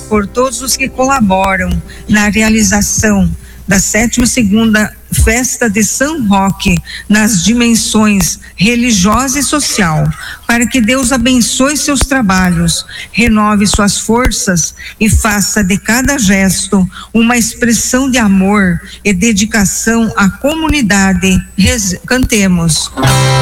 por todos os que colaboram na realização da 72ª Festa de São Roque nas dimensões religiosa e social, para que Deus abençoe seus trabalhos, renove suas forças e faça de cada gesto uma expressão de amor e dedicação à comunidade. Cantemos.